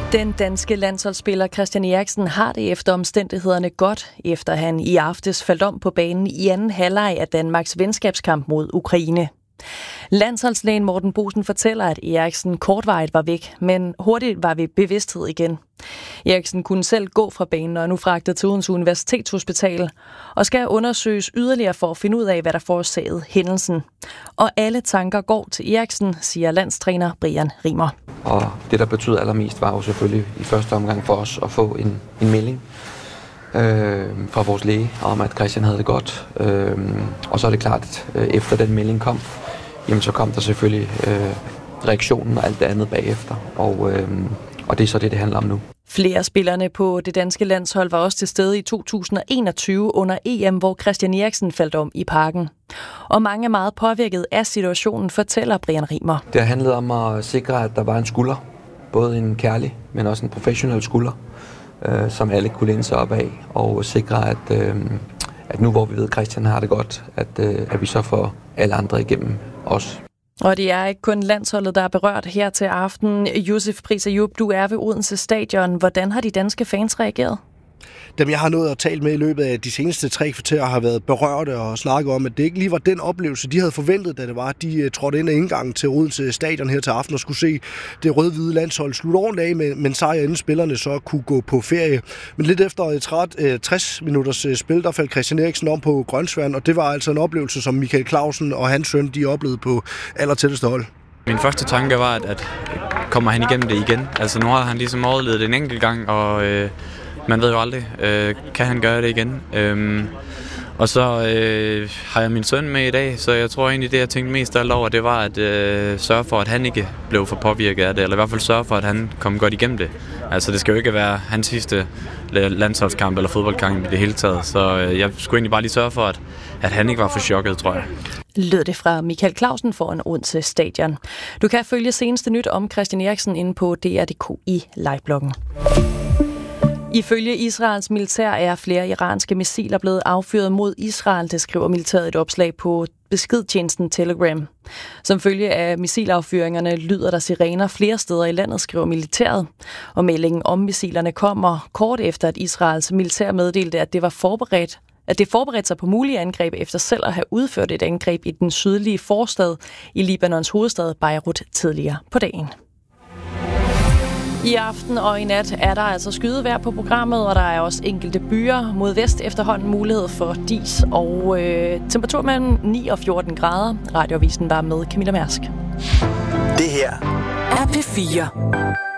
Den danske landsholdsspiller Christian Eriksen har det efter omstændighederne godt, efter han i aftes faldt om på banen i anden halvleg af Danmarks venskabskamp mod Ukraine. Landsholdslægen Morten Boesen fortæller, at Eriksen kortvarigt var væk, men hurtigt var ved bevidsthed igen. Eriksen kunne selv gå fra banen og er nu fragtet til Odense Universitetshospital og skal undersøges yderligere for at finde ud af, hvad der forårsagede hændelsen. Og alle tanker går til Eriksen, siger landstræner Brian Rimer. Og det, der betyder allermest, var jo selvfølgelig i første omgang for os at få en melding fra vores læge om, at Christian havde det godt. Og så er det klart, at efter den melding kom, jamen så kom der selvfølgelig reaktionen og alt det andet bagefter. Og det er så det handler om nu. Flere spillerne på det danske landshold var også til stede i 2021 under EM, hvor Christian Eriksen faldt om i parken. Og mange er meget påvirket af situationen, fortæller Brian Rimer. Det har handlet om at sikre, at der var en skulder. Både en kærlig, men også en professionel skulder, som alle kunne læne sig op af. Og sikre, at nu hvor vi ved, at Christian har det godt, at vi så får alle andre igennem os. Og det er ikke kun landsholdet, der er berørt her til aften. Josef Pris Ayub, du er ved Odense Stadion. Hvordan har de danske fans reageret? Dem, jeg har nået at tale med i løbet af de seneste 3 kvarterer, har været berørte og snakket om, at det ikke lige var den oplevelse, de havde forventet, da det var. De trådte ind ad indgangen til Odense Stadion her til aften og skulle se det rød-hvide landshold slutte ordentligt af, men sejr inden spillerne så kunne gå på ferie. Men lidt efter 60 minutters spil, der faldt Christian Eriksen om på Grønsværen, og det var altså en oplevelse, som Michael Clausen og hans søn, de oplevede på allertætteste hold. Min første tanke var, at kommer han igennem det igen? Altså nu har han ligesom overlevet en enkelt gang, og man ved jo aldrig, kan han gøre det igen. Og så har jeg min søn med i dag, så jeg tror egentlig, det jeg tænkte mest af alt over, det var at sørge for, at han ikke blev for påvirket af det, eller i hvert fald sørge for, at han kom godt igennem det. Altså det skal jo ikke være hans sidste landsholdskamp eller fodboldkamp i det hele taget, så jeg skulle egentlig bare lige sørge for, at han ikke var for chokket, tror jeg. Lød det fra Michael Clausen foran Odense Stadion. Du kan følge seneste nyt om Christian Eriksen inde på DR.dk i livebloggen. Ifølge Israels militær er flere iranske missiler blevet affyret mod Israel, det skriver militæret et opslag på beskedtjenesten Telegram. Som følge af missilaffyringerne lyder der sirener flere steder i landet, skriver militæret. Og meldingen om missilerne kommer kort efter, at Israels militær meddelte, at det forberedte sig på mulige angreb efter selv at have udført et angreb i den sydlige forstad i Libanons hovedstad Beirut tidligere på dagen. I aften og i nat er der altså skydevejr på programmet, og der er også enkelte byer mod vest efterhånden mulighed for dis og temperatur mellem 9 og 14 grader. Radioavisen var med Camilla Mærsk. Det her er P4.